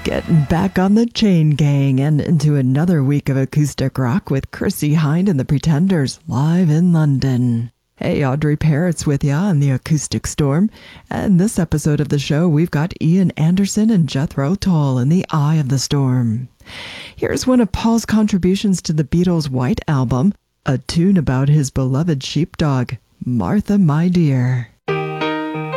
Getting back on the chain gang and into another week of acoustic rock with Chrissie Hynde and the Pretenders live in London. Hey, Audrey Parrott's with ya on the Acoustic Storm, and this episode of the show we've got Ian Anderson and Jethro Tull in the Eye of the Storm. Here's one of Paul's contributions to the Beatles' White Album, a tune about his beloved sheepdog, Martha My Dear.